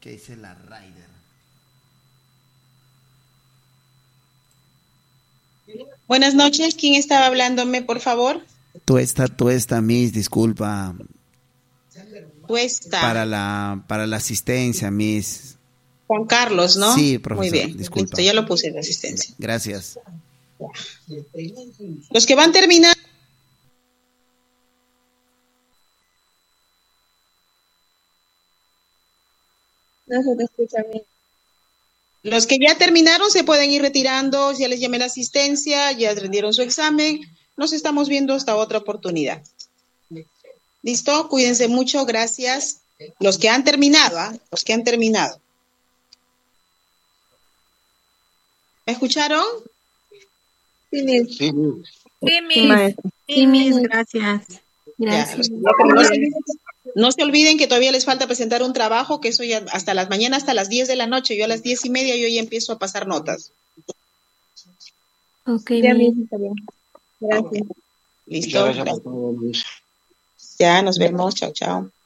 ¿Qué dice la Rider? Buenas noches, ¿quién estaba hablándome, por favor? Tuesta, Miss, disculpa. Tuesta. Para la asistencia, Miss. Juan Carlos, ¿no? Sí, Muy profesor, bien. disculpa. Listo, ya lo puse en asistencia. Gracias. Los que van terminando. No se te escucha bien. Los que ya terminaron se pueden ir retirando, ya les llamé la asistencia, ya rindieron su examen. Nos estamos viendo hasta otra oportunidad. ¿Listo? Cuídense mucho, gracias. Los que han terminado, ¿ah? Los que han terminado. ¿Me escucharon? Sí, Miss. Sí, Sí, maestra. Sí, Miss, gracias. Ya, Gracias. no se olviden que todavía les falta presentar un trabajo, que eso ya hasta las mañana, hasta las 10 de la noche. Yo a las 10:30 yo ya empiezo a pasar notas. Ok, Ya, Miss. Miss, está bien. Gracias. Listo. muchas gracias por todo, Miss. Ya, nos vemos. Chao, chao.